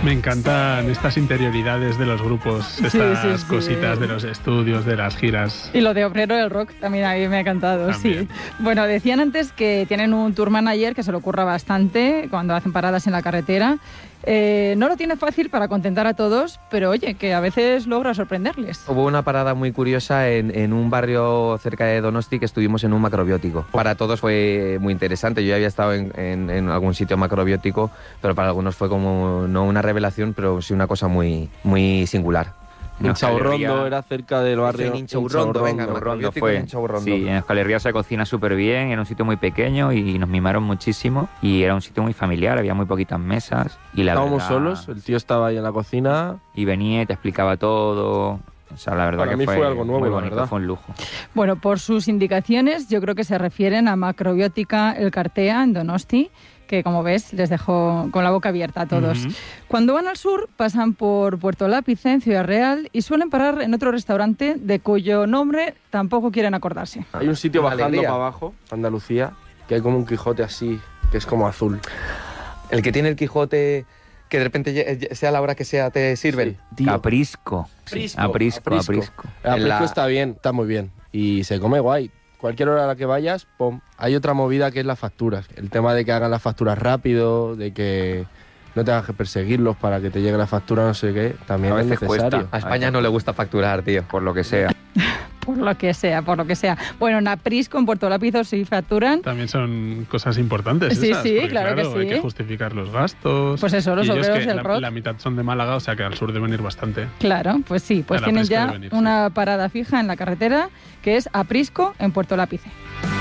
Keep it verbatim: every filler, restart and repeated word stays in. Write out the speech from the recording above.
Me encantan estas interioridades de los grupos, estas sí, sí, sí. cositas de los estudios, de las giras. Y lo de Obrero del Rock también a mí me ha encantado, También. sí. Bueno, decían antes que tienen un tour manager que se le ocurra bastante cuando hacen paradas en la carretera. Eh, no lo tiene fácil para contentar a todos, pero oye, que a veces logra sorprenderles. Hubo una parada muy curiosa en, en un barrio cerca de Donosti que estuvimos en un macrobiótico. Para todos fue muy interesante. Yo ya había estado en, en, en algún sitio macrobiótico, pero para algunos fue como no una revelación, pero sí una cosa muy, muy singular. En Inchaurrondo era cerca del barrio. En Inchaurrondo, venga, el Rondo macrobiótico fue. en Inchaurrondo. Sí, en Euskal Herria se cocina súper bien, era un sitio muy pequeño y nos mimaron muchísimo y era un sitio muy familiar, había muy poquitas mesas y la Estábamos verdad, solos, el tío estaba ahí en la cocina. Y venía y te explicaba todo. O sea, la verdad Para que mí fue, fue algo nuevo, muy la bonito, verdad. fue un lujo. Bueno, por sus indicaciones, yo creo que se refieren a Macrobiótica El Cartea en Donosti, que como ves les dejó con la boca abierta a todos. Ujú. Cuando van al sur pasan por Puerto Lápice, en Ciudad Real, y suelen parar en otro restaurante de cuyo nombre tampoco quieren acordarse. Hay un sitio Una bajando alegría. para abajo, Andalucía, que hay como un Quijote así, que es como azul. El que tiene el Quijote, que de repente ye- sea la hora que sea, te sirven. Sí, tío. Aprisco. Aprisco, Aprisco, aprisco. aprisco. El aprisco En la- está bien, está muy bien. Y se come guay. Cualquier hora a la que vayas, pum. Hay otra movida que es las facturas. El tema de que hagan las facturas rápido, de que no tengas que perseguirlos para que te llegue la factura, no sé qué, también A es veces necesario. cuesta. A España no le gusta facturar, tío. Por lo que sea. Por lo que sea, por lo que sea. Bueno, en Aprisco, en Puerto Lápice, sí facturan. También son cosas importantes Sí, esas, sí, porque, claro que sí. Hay que justificar los gastos. Pues eso, los Y ellos obreros que del la, rock. la mitad son de Málaga, o sea que al sur deben ir bastante. Claro, pues sí, pues A la tienen Aprisco ya de venir, sí. una parada fija en la carretera que es Aprisco, en Puerto Lápice.